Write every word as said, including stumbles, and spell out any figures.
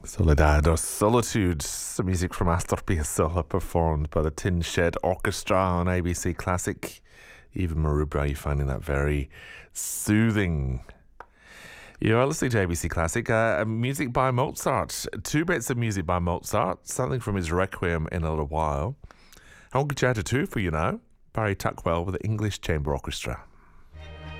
Soledad or Solitude, some music from Astor Piazzolla performed by the Tin Shed Orchestra on A B C Classic. Even Maroubra, you finding that very soothing. You're listening to A B C Classic, uh, music by Mozart. Two bits of music by Mozart, something from his Requiem in a little while. I want to chat to two for you now. Barry Tuckwell with the English Chamber Orchestra.